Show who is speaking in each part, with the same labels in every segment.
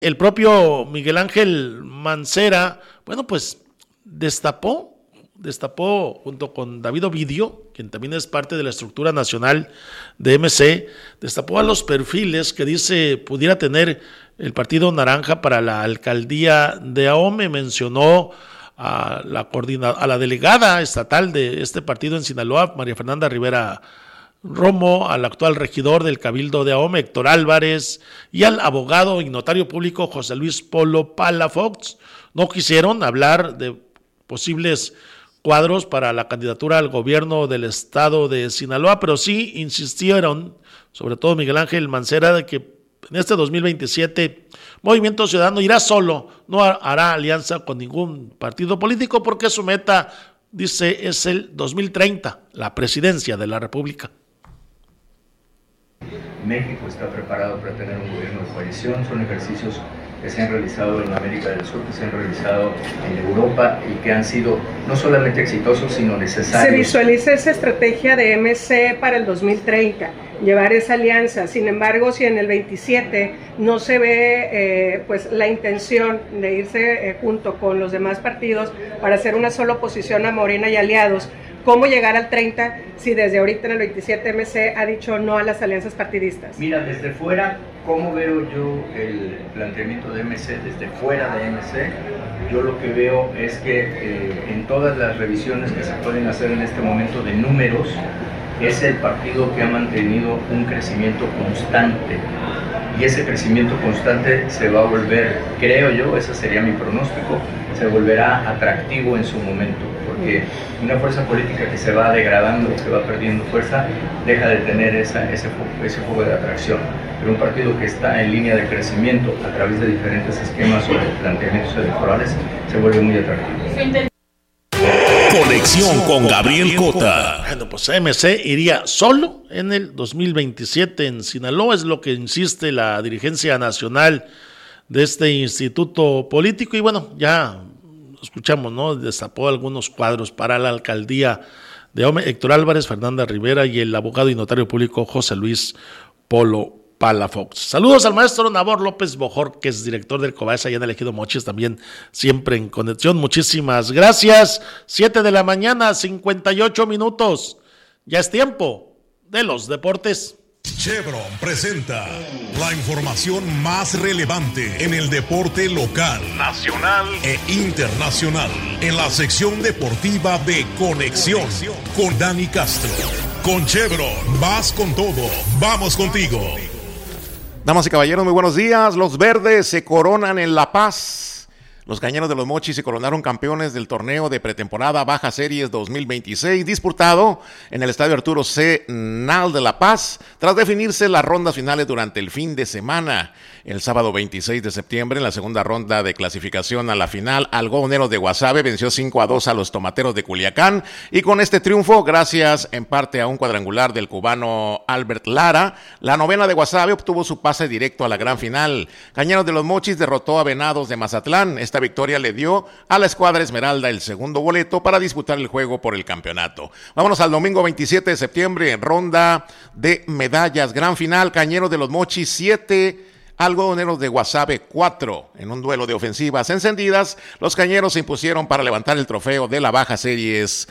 Speaker 1: el propio Miguel Ángel Mancera, bueno, pues destapó junto con David Ovidio, quien también es parte de la estructura nacional de MC, destapó a los perfiles que dice pudiera tener el Partido Naranja para la alcaldía de Ahome. Mencionó a la delegada estatal de este partido en Sinaloa, María Fernanda Rivera Romo, al actual regidor del Cabildo de Ahome, Héctor Álvarez, y al abogado y notario público José Luis Polo Palafox. No quisieron hablar de posibles cuadros para la candidatura al gobierno del estado de Sinaloa, pero sí insistieron, sobre todo Miguel Ángel Mancera, de que en este 2027 Movimiento Ciudadano irá solo, no hará alianza con ningún partido político, porque su meta, dice, es el 2030, la presidencia de la República.
Speaker 2: México está preparado para tener un gobierno de coalición. Son ejercicios que se han realizado en América del Sur, que se han realizado en Europa y que han sido no solamente exitosos, sino necesarios.
Speaker 3: Se visualiza esa estrategia de MC para el 2030, llevar esa alianza. Sin embargo, si en el 27 no se ve pues la intención de irse junto con los demás partidos para hacer una sola oposición a Morena y aliados, ¿cómo llegar al 30 si desde ahorita en el 27 MC ha dicho no a las alianzas partidistas?
Speaker 2: Mira, desde fuera, ¿cómo veo yo el planteamiento de MC? Desde fuera de MC, yo lo que veo es que en todas las revisiones que se pueden hacer en este momento de números, es el partido que ha mantenido un crecimiento constante. Y ese crecimiento constante se va a volver, creo yo, ese sería mi pronóstico, se volverá atractivo en su momento, porque una fuerza política que se va degradando, que va perdiendo fuerza, deja de tener ese juego de atracción. Pero un partido que está en línea de crecimiento a través de diferentes esquemas o de planteamientos electorales, se vuelve muy atractivo.
Speaker 4: Conexión con Gabriel Cota.
Speaker 1: Bueno, pues MC iría solo en el 2027 en Sinaloa, es lo que insiste la dirigencia nacional de este instituto político. Y bueno, ya escuchamos, ¿no? Destapó algunos cuadros para la alcaldía de Ahome, Héctor Álvarez, Fernanda Rivera y el abogado y notario público José Luis Polo Palafox. Saludos al maestro Nabor López Bojor, que es director del COBAES allá en el Ejido Mochis, también siempre en conexión. Muchísimas gracias. 7 de la mañana, 58 minutos. Ya es tiempo de los deportes.
Speaker 4: Chevron presenta la información más relevante en el deporte local, nacional e internacional, en la sección deportiva de Conexión con Dani Castro. Con Chevron, vas con todo, vamos contigo.
Speaker 5: Damas y caballeros, muy buenos días. Los verdes se coronan en La Paz. Los Cañeros de los Mochis se coronaron campeones del torneo de pretemporada Baja Series 2026, disputado en el Estadio Arturo C. Nal de La Paz, tras definirse las rondas finales durante el fin de semana. El sábado 26 de septiembre, en la segunda ronda de clasificación a la final, Algodoneros de Guasave venció 5-2 a los Tomateros de Culiacán, y con este triunfo, gracias en parte a un cuadrangular del cubano Albert Lara, la novena de Guasave obtuvo su pase directo a la gran final. Cañeros de los Mochis derrotó a Venados de Mazatlán. Esta victoria le dio a la escuadra Esmeralda el segundo boleto para disputar el juego por el campeonato. Vámonos al domingo 27 de septiembre, ronda de medallas, gran final, Cañeros de los Mochis 7, Algodoneros de Guasave 4. En un duelo de ofensivas encendidas, los Cañeros se impusieron para levantar el trofeo de la Baja Series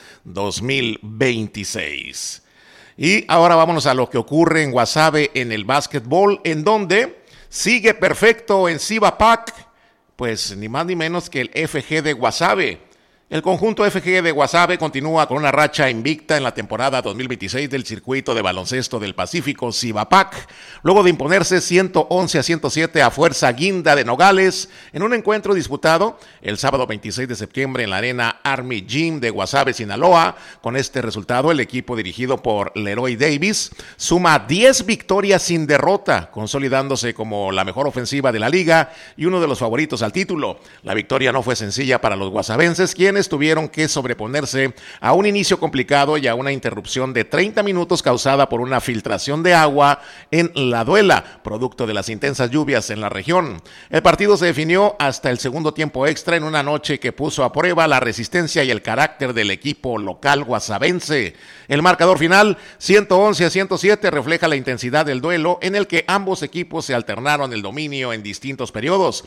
Speaker 5: 2026. Y ahora vámonos a lo que ocurre en Guasave en el básquetbol, en donde sigue perfecto en Cibapac, pues ni más ni menos que el FG de Guasave. El conjunto FG de Guasave continúa con una racha invicta en la temporada 2026 del circuito de baloncesto del Pacífico Cibapac, luego de imponerse 111-107 a Fuerza Guinda de Nogales en un encuentro disputado el sábado 26 de septiembre en la arena Army Gym de Guasave, Sinaloa. Con este resultado, el equipo dirigido por Leroy Davis suma 10 victorias sin derrota, consolidándose como la mejor ofensiva de la liga y uno de los favoritos al título. La victoria no fue sencilla para los guasavenses, quienes tuvieron que sobreponerse a un inicio complicado y a una interrupción de 30 minutos causada por una filtración de agua en la duela, producto de las intensas lluvias en la región. El partido se definió hasta el segundo tiempo extra, en una noche que puso a prueba la resistencia y el carácter del equipo local guasavense. El marcador final, 111-107, refleja la intensidad del duelo, en el que ambos equipos se alternaron el dominio en distintos periodos.